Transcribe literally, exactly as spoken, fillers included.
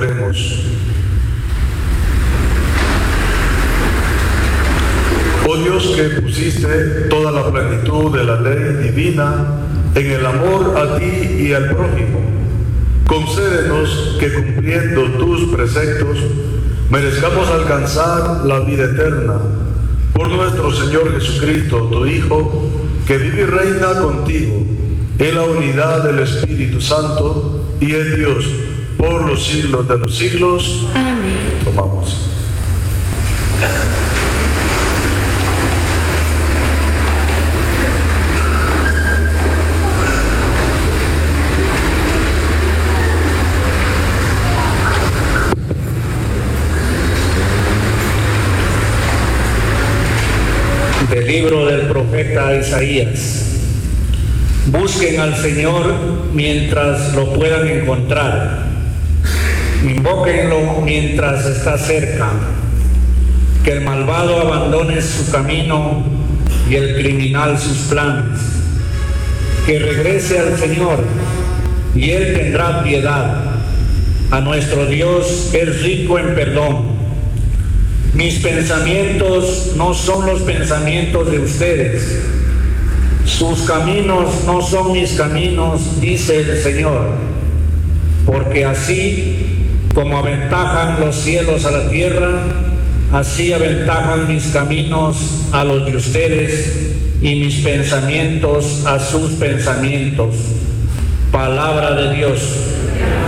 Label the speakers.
Speaker 1: Oremos. Oh Dios, que pusiste toda la plenitud de la ley divina en el amor a ti y al prójimo, concédenos que cumpliendo tus preceptos merezcamos alcanzar la vida eterna. Por nuestro Señor Jesucristo, tu Hijo, que vive y reina contigo en la unidad del Espíritu Santo y es Dios por los siglos de los siglos.
Speaker 2: Amén.
Speaker 1: Tomamos.
Speaker 3: Del libro del profeta Isaías. Busquen al Señor mientras lo puedan encontrar. Invóquenlo mientras está cerca. Que el malvado abandone su camino y el criminal sus planes. Que regrese al Señor y Él tendrá piedad. A nuestro Dios que es rico en perdón. Mis pensamientos no son los pensamientos de ustedes. Sus caminos no son mis caminos, dice el Señor. Porque así como aventajan los cielos a la tierra, así aventajan mis caminos a los de ustedes y mis pensamientos a sus pensamientos. Palabra de Dios.